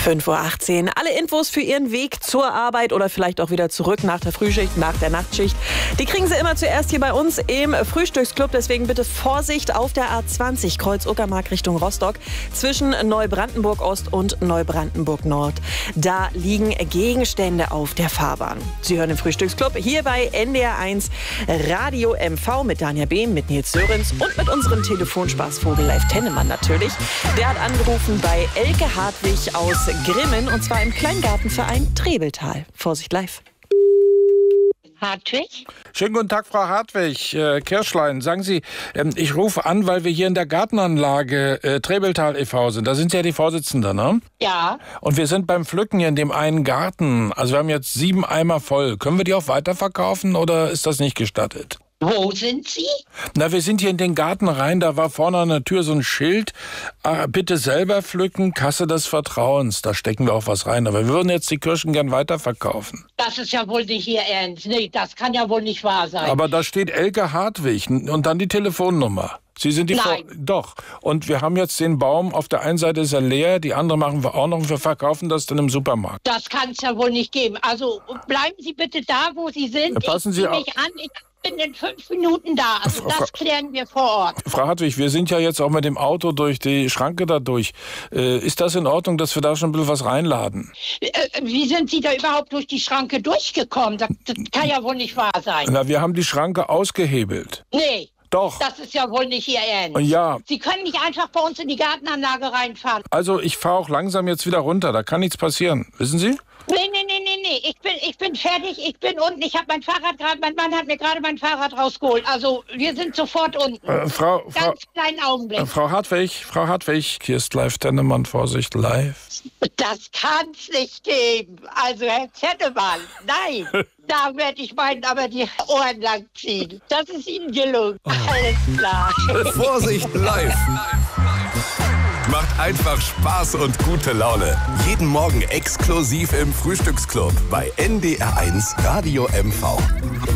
5:18 Uhr. Alle Infos für Ihren Weg zur Arbeit oder vielleicht auch wieder zurück nach der Frühschicht, nach der Nachtschicht, die kriegen Sie immer zuerst hier bei uns im Frühstücksclub. Deswegen bitte Vorsicht auf der A20 Kreuz Uckermark Richtung Rostock zwischen Neubrandenburg-Ost und Neubrandenburg-Nord. Da liegen Gegenstände auf der Fahrbahn. Sie hören den Frühstücksclub hier bei NDR1 Radio MV mit Danja Behm, mit Nils Sörensen und mit unserem Telefonspaßvogel Leif Tennemann natürlich. Der hat angerufen bei Elke Hartwig aus Grimmen und zwar im Kleingartenverein Trebeltal. Vorsicht, live. Hartwig? Schönen guten Tag, Frau Hartwig. Kirschlein, sagen Sie, ich rufe an, weil wir hier in der Gartenanlage Trebeltal e.V. sind. Da sind Sie ja die Vorsitzende, ne? Ja. Und wir sind beim Pflücken hier in dem einen Garten. Also wir haben jetzt 7 Eimer voll. Können wir die auch weiterverkaufen oder ist das nicht gestattet? Wo sind Sie? Na, wir sind hier in den Garten rein, da war vorne an der Tür so ein Schild, bitte selber pflücken, Kasse des Vertrauens, da stecken wir auch was rein, aber wir würden jetzt die Kirschen gern weiterverkaufen. Das ist ja wohl nicht Ihr Ernst. Nee, das kann ja wohl nicht wahr sein. Aber da steht Elke Hartwig und dann die Telefonnummer. Sie sind die Nein. Doch. Und wir haben jetzt den Baum, auf der einen Seite ist er leer, die andere machen wir auch noch und wir verkaufen das dann im Supermarkt. Das kann es ja wohl nicht geben. Also bleiben Sie bitte da, wo Sie sind. Passen Sie ich auf. mich an. Ich bin in 5 Minuten da. Also das klären wir vor Ort. Frau Hartwig, wir sind ja jetzt auch mit dem Auto durch die Schranke da durch. Ist das in Ordnung, dass wir da schon ein bisschen was reinladen? Wie sind Sie da überhaupt durch die Schranke durchgekommen? Das kann ja wohl nicht wahr sein. Na, wir haben die Schranke ausgehebelt. Nee. Doch. Das ist ja wohl nicht Ihr Ernst. Ja. Sie können nicht einfach bei uns in die Gartenanlage reinfahren. Also ich fahre auch langsam jetzt wieder runter, da kann nichts passieren. Wissen Sie? Nee. Ich bin fertig, ich bin unten. Ich habe mein Mann hat mir gerade mein Fahrrad rausgeholt. Also wir sind sofort unten. Ganz kleinen Augenblick. Frau Hartwig, hier ist Leif Tennemann, Vorsicht, live. Das kann's nicht geben. Also Herr Tennemann, nein. Da werde ich meinen aber die Ohren lang ziehen. Das ist Ihnen gelungen. Alles klar. Vorsicht, live. Macht einfach Spaß und gute Laune. Jeden Morgen exklusiv im Frühstücksclub bei NDR1 Radio MV.